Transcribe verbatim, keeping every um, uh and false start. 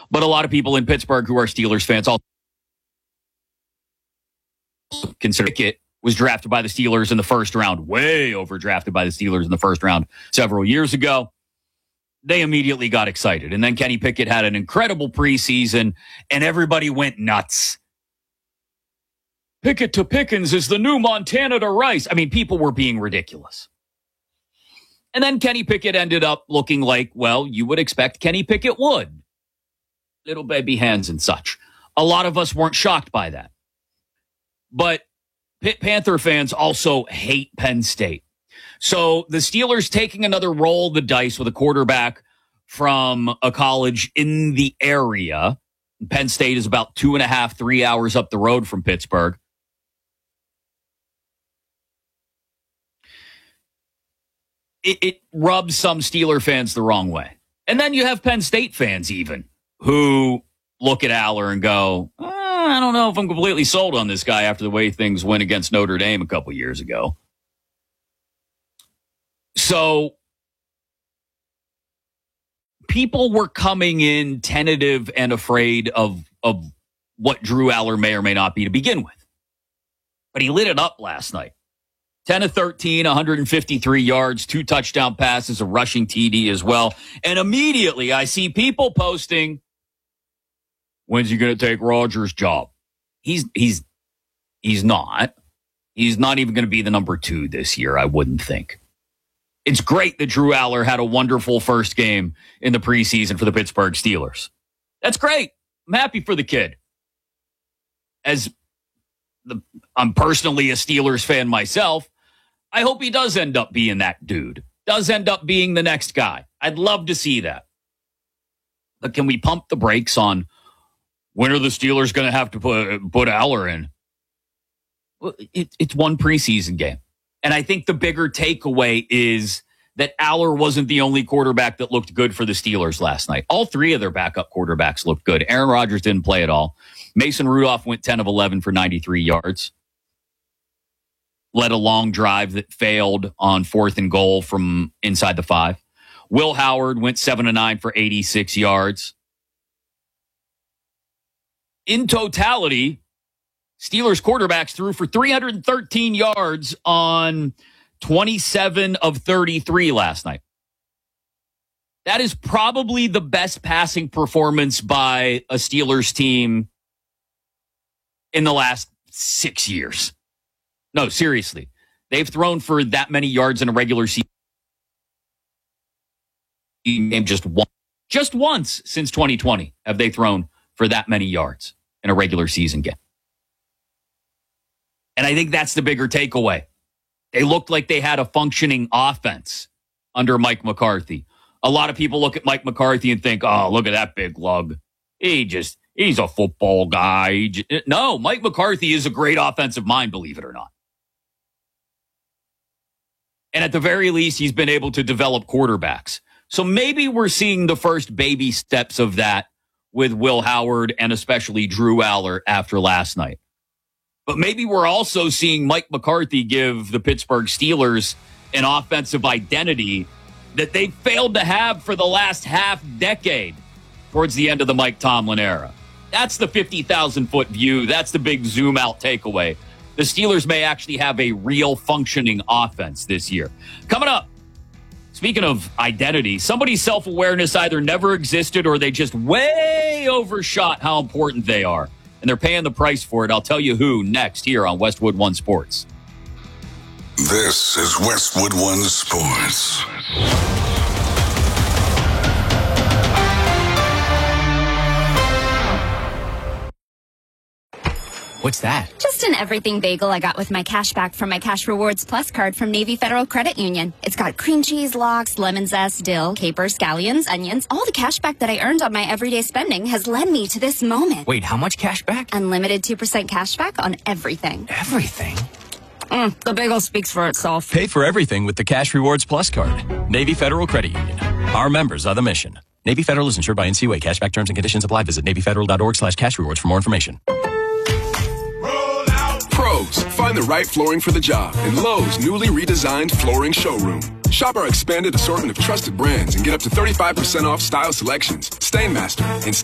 But a lot of people in Pittsburgh who are Steelers fans also consider Pickett was drafted by the Steelers in the first round, way overdrafted by the Steelers in the first round several years ago. They immediately got excited. And then Kenny Pickett had an incredible preseason, and everybody went nuts. Pickett to Pickens is the new Montana to Rice. I mean, people were being ridiculous. And then Kenny Pickett ended up looking like, well, you would expect Kenny Pickett would. Little baby hands and such. A lot of us weren't shocked by that. But Pitt Panther fans also hate Penn State. So the Steelers taking another roll of the dice with a quarterback from a college in the area. Penn State is about two and a half, three hours up the road from Pittsburgh. It, it rubs some Steeler fans the wrong way. And then you have Penn State fans even who look at Aller and go, oh, I don't know if I'm completely sold on this guy after the way things went against Notre Dame a couple years ago. So people were coming in tentative and afraid of, of what Drew Aller may or may not be to begin with. But he lit it up last night. ten of thirteen, one hundred fifty-three yards, two touchdown passes, a rushing T D as well. And immediately I see people posting, when's he going to take Rodgers' job? He's, he's, he's not. He's not even going to be the number two this year, I wouldn't think. It's great that Drew Aller had a wonderful first game in the preseason for the Pittsburgh Steelers. That's great. I'm happy for the kid. As the, I'm personally a Steelers fan myself, I hope he does end up being that dude. Does end up being the next guy. I'd love to see that. But can we pump the brakes on when are the Steelers going to have to put, put Aller in? Well, it, it's one preseason game. And I think the bigger takeaway is that Aller wasn't the only quarterback that looked good for the Steelers last night. All three of their backup quarterbacks looked good. Aaron Rodgers didn't play at all. Mason Rudolph went ten of eleven for ninety-three yards. Led a long drive that failed on fourth and goal from inside the five. Will Howard went seven of nine for eighty-six yards. In totality, Steelers quarterbacks threw for three hundred thirteen yards on twenty-seven of thirty-three last night. That is probably the best passing performance by a Steelers team in the last six years. No, seriously. They've thrown for that many yards in a regular season game just one, just once since twenty twenty have they thrown for that many yards in a regular season game. And I think that's the bigger takeaway. They looked like they had a functioning offense under Mike McCarthy. A lot of people look at Mike McCarthy and think, oh, look at that big lug. He just, he's a football guy. He just, no, Mike McCarthy is a great offensive mind, believe it or not. And at the very least, he's been able to develop quarterbacks. So maybe we're seeing the first baby steps of that with Will Howard and especially Drew Aller after last night. But maybe we're also seeing Mike McCarthy give the Pittsburgh Steelers an offensive identity that they failed to have for the last half decade towards the end of the Mike Tomlin era. That's the fifty thousand foot view. That's the big zoom out takeaway. The Steelers may actually have a real functioning offense this year. Coming up, speaking of identity, somebody's self-awareness either never existed or they just way overshot how important they are. And they're paying the price for it. I'll tell you who next here on Westwood One Sports. This is Westwood One Sports. What's that? Just an everything bagel I got with my cash back from my Cash Rewards Plus card from Navy Federal Credit Union. It's got cream cheese, lox, lemon zest, dill, capers, scallions, onions. All the cash back that I earned on my everyday spending has led me to this moment. Wait, how much cash back? Unlimited two percent cash back on everything. Everything? Mm, the bagel speaks for itself. Pay for everything with the Cash Rewards Plus card. Navy Federal Credit Union. Our members are the mission. Navy Federal is insured by N C U A. Cashback terms and conditions apply. Visit NavyFederal.org slash cash rewards for more information. Pros, find the right flooring for the job in Lowe's newly redesigned flooring showroom. Shop our expanded assortment of trusted brands and get up to thirty-five percent off style selections, Stainmaster, and